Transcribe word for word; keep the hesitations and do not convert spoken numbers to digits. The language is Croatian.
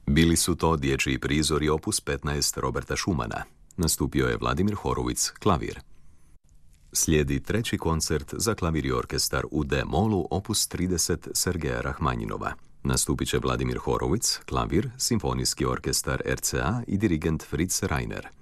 Bili su to dječji prizori opus petnaest Roberta Schumana. Nastupio je Vladimir Horowitz, klavir. Slijedi treći koncert za klavir i orkestar u D-molu opus trideset Sergeja Rahmanjinova. Nastupit će Vladimir Horowitz, klavir, simfonijski orkestar R C A i dirigent Fritz Reiner.